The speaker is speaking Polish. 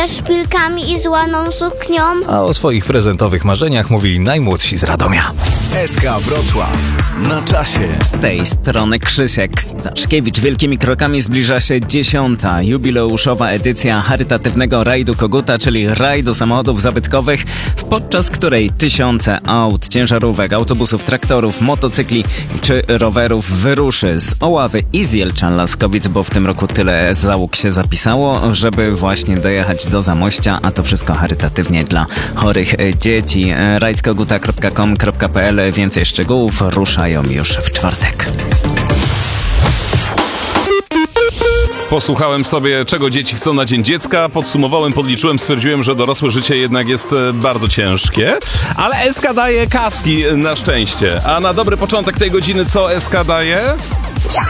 szpilkami i złaną suknią. A o swoich prezentowych marzeniach mówili najmłodsi z Radomia. SK Wrocław. Na czasie. Z tej strony Krzysiek Staszkiewicz. Wielkimi krokami zbliża się 10. jubileuszowa edycja charytatywnego rajdu Koguta, czyli rajdu samochodów zabytkowych, podczas której tysiące aut, ciężarówek, autobusów, traktorów, motocykli czy rowerów wyruszy z Oławy i z Jelczan-Laskowic, bo w tym roku tyle załóg się zapisało, żeby właśnie dojechać do Zamościa, a to wszystko charytatywnie dla chorych dzieci. rajdkoguta.com.pl. Więcej szczegółów ruszają już w czwartek. Posłuchałem sobie, czego dzieci chcą na Dzień Dziecka, podsumowałem, podliczyłem, stwierdziłem, że dorosłe życie jednak jest bardzo ciężkie, ale SK daje kaski na szczęście. A na dobry początek tej godziny co SK daje?